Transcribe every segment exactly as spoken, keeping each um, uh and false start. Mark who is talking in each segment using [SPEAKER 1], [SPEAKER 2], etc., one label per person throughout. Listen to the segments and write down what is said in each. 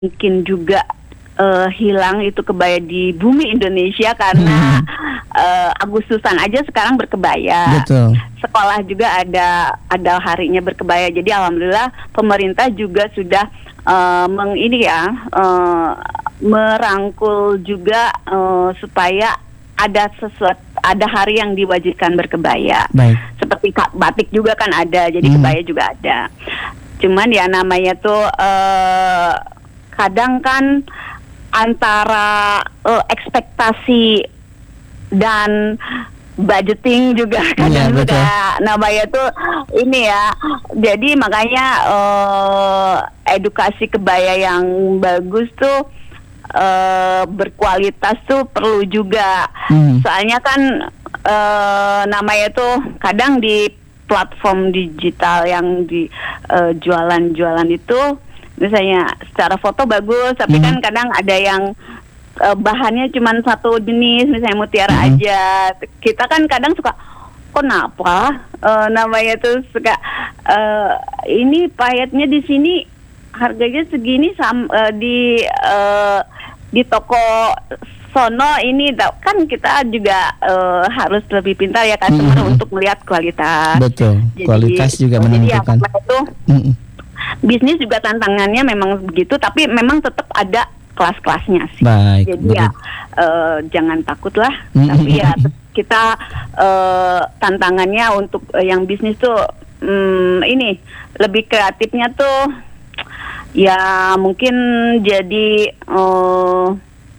[SPEAKER 1] mungkin juga uh, hilang itu kebaya di bumi Indonesia karena uh, Agustusan aja sekarang berkebaya.
[SPEAKER 2] Betul.
[SPEAKER 1] Sekolah juga ada ada harinya berkebaya. Jadi alhamdulillah pemerintah juga sudah uh, meng ini ya uh, merangkul juga uh, supaya ada sesuatu, ada hari yang diwajibkan berkebaya.
[SPEAKER 2] Baik.
[SPEAKER 1] Seperti batik juga kan ada, jadi
[SPEAKER 2] hmm.
[SPEAKER 1] kebaya juga ada. Cuman ya namanya tuh uh, kadang kan antara uh, ekspektasi dan budgeting juga kadang
[SPEAKER 2] ya,
[SPEAKER 1] juga namanya tuh ini ya. Jadi makanya uh, edukasi kebaya yang bagus tuh uh, berkualitas tuh perlu juga. Hmm. Soalnya kan uh, namanya tuh kadang di platform digital yang di uh, jualan-jualan itu misalnya secara foto bagus, tapi hmm. kan kadang ada yang uh, bahannya cuma satu jenis, misalnya mutiara hmm. aja. Kita kan kadang suka, kenapa uh, namanya tuh suka uh, ini payetnya di sini harganya segini sam, uh, di uh, di toko sono ini kan kita juga uh, harus lebih pintar ya customer hmm. untuk melihat kualitas.
[SPEAKER 2] Betul. Jadi, kualitas juga menentukan.
[SPEAKER 1] Jadi ya, itu hmm. bisnis juga tantangannya memang begitu, tapi memang tetap ada kelas-kelasnya sih.
[SPEAKER 2] Baik,
[SPEAKER 1] Jadi betul. ya uh, jangan takutlah, hmm. tapi ya kita uh, tantangannya untuk uh, yang bisnis tuh um, ini lebih kreatifnya tuh ya mungkin jadi uh,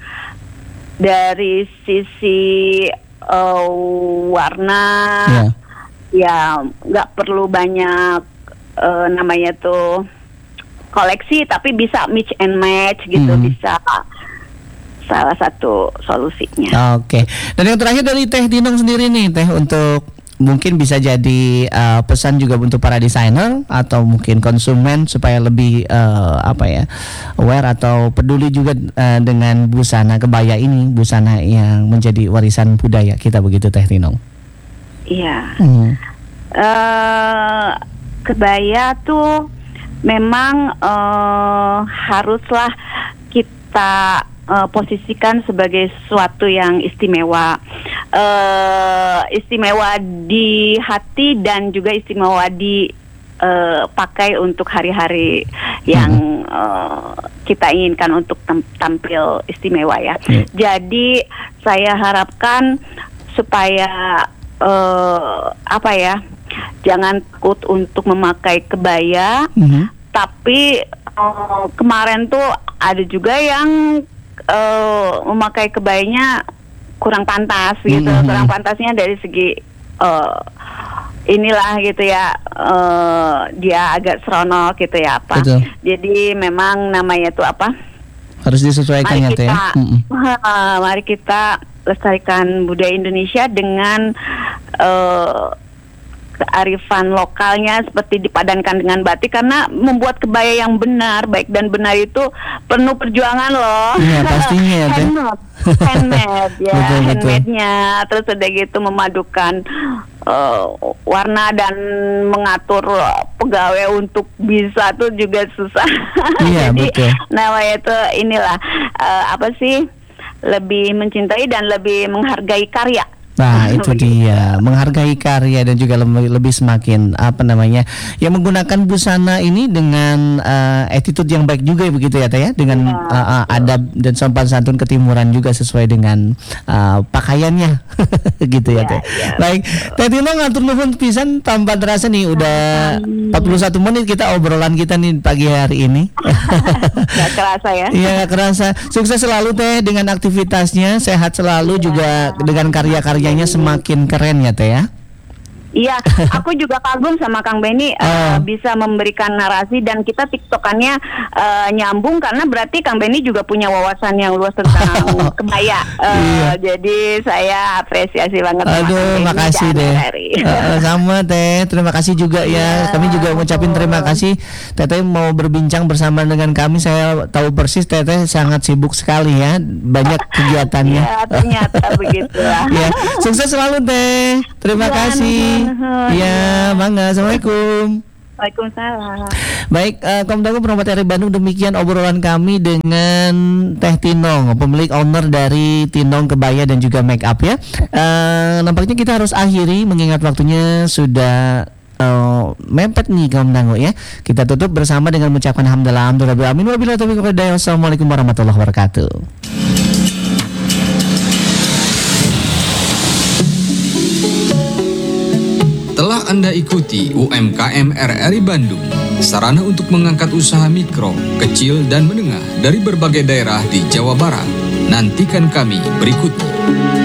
[SPEAKER 1] dari sisi uh, warna yeah. ya nggak perlu banyak uh, namanya tuh koleksi, tapi bisa mix and match gitu, hmm. bisa salah satu solusinya.
[SPEAKER 2] Oke. Okay. Dan yang terakhir dari Teh Tinong sendiri nih Teh, untuk mungkin bisa jadi uh, pesan juga untuk para desainer atau mungkin konsumen supaya lebih uh, apa ya aware atau peduli juga uh, dengan busana kebaya ini, busana yang menjadi warisan budaya kita, begitu Teh Tinong.
[SPEAKER 1] Iya.
[SPEAKER 2] Hmm.
[SPEAKER 1] Uh, kebaya tuh memang uh, haruslah kita uh, posisikan sebagai sesuatu yang istimewa. Uh, istimewa di hati dan juga istimewa di uh, pakai untuk hari-hari yang uh, kita inginkan untuk tam- tampil istimewa ya. Hmm. Jadi saya harapkan supaya uh, apa ya, jangan takut untuk memakai kebaya, hmm. tapi uh, kemarin tuh ada juga yang uh, memakai kebayanya kurang pantas gitu, mm-hmm. kurang pantasnya dari segi uh, inilah gitu ya, uh, dia agak seronok gitu ya apa. Betul. Jadi memang namanya tuh apa?
[SPEAKER 2] Harus disesuaikan ya, Teh.
[SPEAKER 1] Mm-hmm. Uh, mari kita lestarikan budaya Indonesia dengan uh, kearifan lokalnya seperti dipadankan dengan batik, karena membuat kebaya yang benar, baik dan benar itu penuh perjuangan loh.
[SPEAKER 2] Iya pastinya ya.
[SPEAKER 1] handmade, handmade ya, betul, handmade-nya. Terus udah gitu memadukan uh, warna dan mengatur pegawai untuk bisa tuh juga susah.
[SPEAKER 2] Iya.
[SPEAKER 1] Jadi
[SPEAKER 2] betul.
[SPEAKER 1] namanya itu inilah uh, apa sih, lebih mencintai dan lebih menghargai karya.
[SPEAKER 2] Nah itu dia, menghargai karya dan juga lebih, lebih semakin apa namanya ya, menggunakan busana ini dengan uh, attitude yang baik juga begitu ya Teh ya, dengan uh, uh, adab dan sopan santun ketimuran juga sesuai dengan uh, pakaiannya gitu ya, ya Teh ya. Baik Teh Tinong, ngatur nuhun pisan tanpa terasa nih udah empat puluh satu menit kita obrolan kita nih pagi hari ini.
[SPEAKER 1] Gak kerasa ya.
[SPEAKER 2] Iya gak kerasa. Sukses selalu Teh dengan aktivitasnya, sehat selalu ya. Juga dengan karya-karya nya semakin keren ya Teh ya.
[SPEAKER 1] Iya, aku juga kagum sama Kang Benny uh, uh. bisa memberikan narasi dan kita tiktokannya uh, nyambung, karena berarti Kang Benny juga punya wawasan yang luas tentang kebaya. Uh, iya. Jadi saya apresiasi banget.
[SPEAKER 2] Aduh, makasih deh. Uh, sama Teh, terima kasih juga ya. Kami juga mengucapkan terima kasih. Teteh mau berbincang bersama dengan kami. Saya tahu persis Teteh sangat sibuk sekali ya, banyak kegiatannya.
[SPEAKER 1] Ya, ternyata begitu lah.
[SPEAKER 2] Ya, sukses selalu Teh. Terima ya, kasih. Iya, bangga. Assalamualaikum.
[SPEAKER 1] Waalaikumsalam.
[SPEAKER 2] Baik, uh, Kom Dago Perawat R I Bandung, demikian obrolan kami dengan Teh Tinong, pemilik owner dari Tinong Kebaya dan juga Make Up ya. Uh, nampaknya kita harus akhiri mengingat waktunya sudah uh, mepet nih Kom Dago ya. Kita tutup bersama dengan mengucapkan hamdalah alhamdulillah amin wabillahi taufiq wal hidayah. Wassalamualaikum warahmatullahi wabarakatuh.
[SPEAKER 3] Telah Anda ikuti U M K M R R I Bandung, sarana untuk mengangkat usaha mikro, kecil, dan menengah dari berbagai daerah di Jawa Barat. Nantikan kami berikutnya.